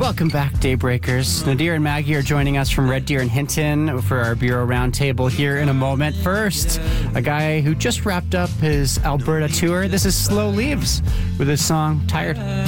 Welcome back, Daybreakers. Nadir and Maggie are joining us from Red Deer and Hinton for our Bureau Roundtable here in a moment. First, a guy who just wrapped up his Alberta tour. This is Slow Leaves with his song Tired.